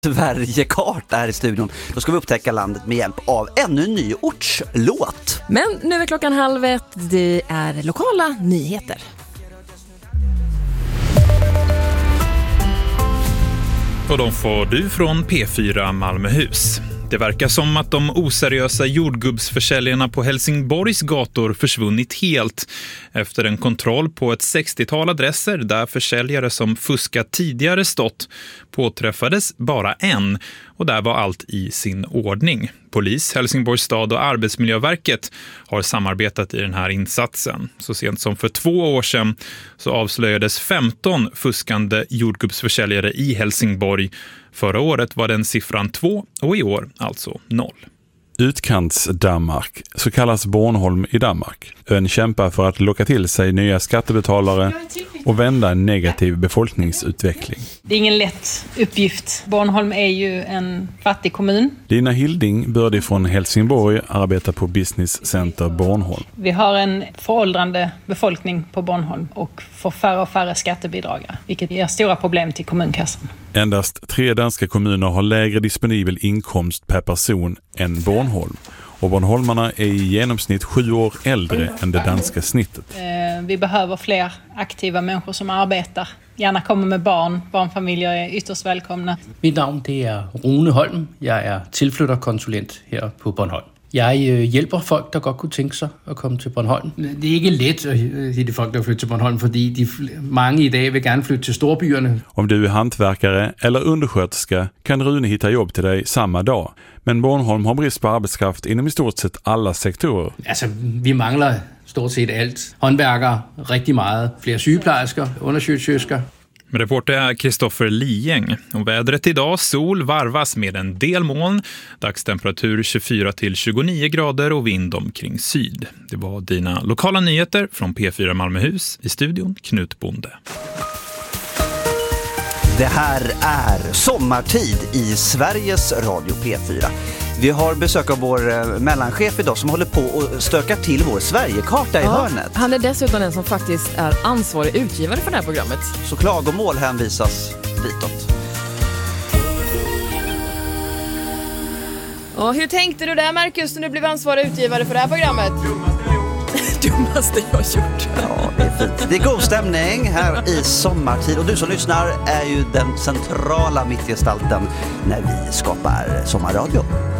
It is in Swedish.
Sverigekarta här i studion. Då ska vi upptäcka landet med hjälp av ännu en ny ortslåt. Men nu är klockan 12:30. Det är lokala nyheter. Och de får du från P4 Malmöhus. Det verkar som att de oseriösa jordgubbsförsäljarna på Helsingborgs gator försvunnit helt efter en kontroll på ett 60-tal adresser där försäljare som fuskat tidigare stått påträffades bara en, och där var allt i sin ordning. Polis, Helsingborgs stad och Arbetsmiljöverket har samarbetat i den här insatsen. Så sent som för 2 år sedan så avslöjades 15 fuskande jordgubbsförsäljare i Helsingborg. Förra året var den siffran 2 och i år alltså 0. Utkants-Danmark, så kallas Bornholm i Danmark. Ön kämpar för att locka till sig nya skattebetalare och vända en negativ befolkningsutveckling. Det är ingen lätt uppgift. Bornholm är ju en fattig kommun. Dina Hilding, bördig från Helsingborg, arbetar på Business Center Bornholm. Vi har en föråldrande befolkning på Bornholm och får färre och färre skattebidragare, vilket ger stora problem till kommunkassan. Endast 3 danska kommuner har lägre disponibel inkomst per person än Bornholm. Och bornholmarna är i genomsnitt 7 år äldre än det danska snittet. Vi behöver fler aktiva människor som arbetar. Gärna kommer med barn. Barnfamiljer är ytterst välkomna. Mitt namn det är Rune Holm. Jag är tillflyttarkonsulent här på Bornholm. Jag hjälper folk, der godt kunne tænke sig at komme til Bornholm. Det er ikke let at hitte folk, der flytter til Bornholm, fordi mange i dag vil gerne flytte til storbyerne. Om du är hantverkare eller undersköterska kan Rune hitta jobb till dig samma dag. Men Bornholm har brist på arbetskraft inom i stort sett alla sektorer. Altså, vi mangler stort set alt. Håndværkere, rigtig meget. Flere sygeplejersker, undersköterskor. Reporter är Kristoffer Lieng. Och vädret idag, sol varvas med en del moln. Dagstemperatur 24-29 grader och vind omkring syd. Det var dina lokala nyheter från P4 Malmöhus. I studion Knut Bonde. Det här är sommartid i Sveriges Radio P4. Vi har besök av vår mellanchef idag som håller på och stökar till vår Sverigekarta i hörnet. Han är dessutom den som faktiskt är ansvarig utgivare för det här programmet. Så klagomål hänvisas ditåt. Och hur tänkte du där, Marcus, när du blev ansvarig utgivare för det här programmet? Dummaste jag har gjort. Ja, det är fint. Det är god stämning här i sommartid. Och du som lyssnar är ju den centrala mittgestalten när vi skapar sommarradio.